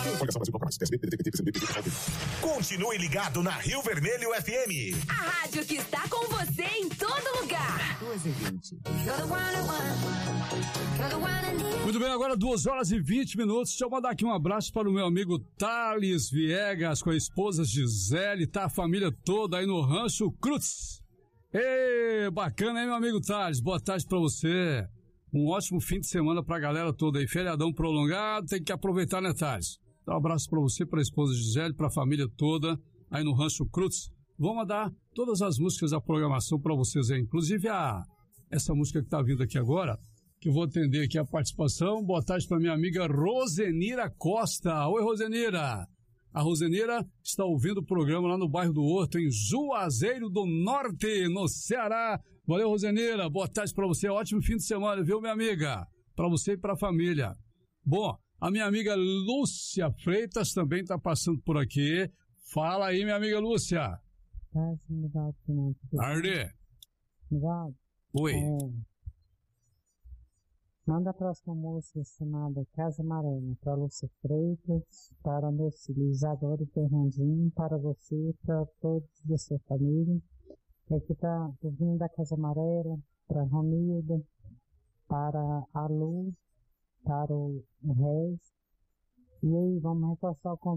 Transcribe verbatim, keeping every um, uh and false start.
Continue ligado na Rio Vermelho F M. A rádio que está com você em todo lugar. duas e vinte. Muito bem, agora duas horas e vinte minutos. Deixa eu mandar aqui um abraço para o meu amigo Thales Viegas, com a esposa Gisele, tá a família toda aí no Rancho Cruz. Ê, bacana, hein, meu amigo Thales? Boa tarde pra você. Um ótimo fim de semana pra galera toda aí. Feriadão prolongado, tem que aproveitar, né, Thales? Então, um abraço pra você, pra esposa Gisele, pra família toda aí no Rancho Cruz. Vou mandar todas as músicas da programação pra vocês aí, inclusive a, essa música que tá vindo aqui agora, que eu vou atender aqui a participação. Boa tarde pra minha amiga Rosenira Costa. Oi, Rosenira. A Rosenira está ouvindo o programa lá no bairro do Horto, em Juazeiro do Norte, no Ceará. Valeu, Rosenira. Boa tarde para você. Ótimo fim de semana, viu, minha amiga? Para você e para a família. Bom, a minha amiga Lúcia Freitas também está passando por aqui. Fala aí, minha amiga Lúcia. Tarde. Oi. É, manda a próxima música chamada Casa Amarela para Lúcia Freitas, para meus filhos Isadora e Fernandinho, para você e para todos da sua família. Aqui está o vinho da Casa Amarela, para a Romilda, para a Lu, para o Reis. E aí, vamos reforçar o convite.